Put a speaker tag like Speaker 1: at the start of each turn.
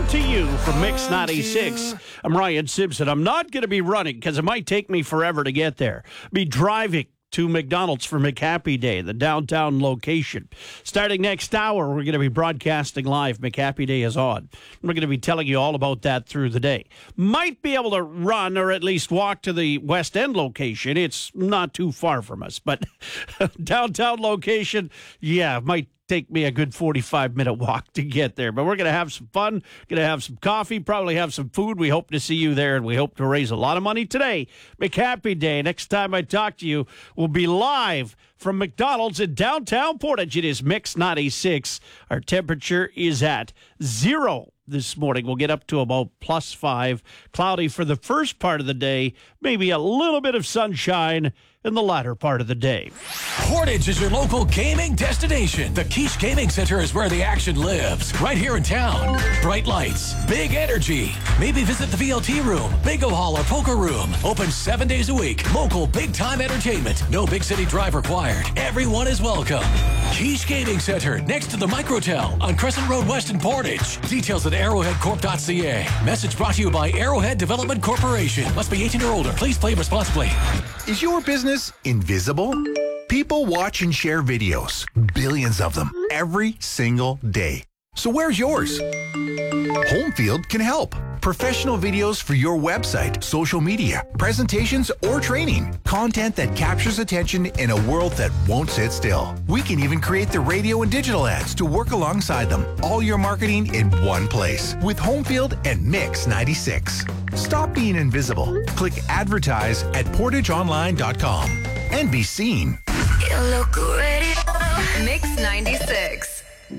Speaker 1: to you from Mix 96. I'm Ryan Simpson. I'm not going to be running because it might take me forever to get there. Be driving to McDonald's for McHappy Day, the downtown location. Starting next hour, we're going to be broadcasting live. McHappy Day is on. We're going to be telling you all about that through the day. Might be able to run or at least walk to the West End location. It's not too far from us, but downtown location, yeah, might take me a good 45-minute walk to get there. But we're going to have some fun, going to have some coffee, probably have some food. We hope to see you there, and we hope to raise a lot of money today. McHappy Day. Next time I talk to you, we'll be live from McDonald's in downtown Portage. It is Mix 96. Our temperature is at 0 this morning. We'll get up to about +5. Cloudy for the first part of the day, maybe a little bit of sunshine in the latter part of the day.
Speaker 2: Portage is your local gaming destination. The Quiche Gaming Center is where the action lives, right here in town. Bright lights, big energy. Maybe visit the VLT room, bingo hall, or poker room. Open 7 days a week. Local big-time entertainment. No big city drive required. Everyone is welcome. Quiche Gaming Center, next to the Microtel on Crescent Road West in Portage. Details at arrowheadcorp.ca. Message brought to you by Arrowhead Development Corporation. Must be 18 or older. Please play responsibly.
Speaker 3: Is your business invisible? People watch and share videos, billions of them, every single day. So where's yours? Homefield can help. Professional videos for your website, social media, presentations, or training. Content that captures attention in a world that won't sit still. We can even create the radio and digital ads to work alongside them. All your marketing in one place with Homefield and Mix 96. Stop being invisible. Click advertise at portageonline.com and be seen.
Speaker 4: You look ready. Mix 96.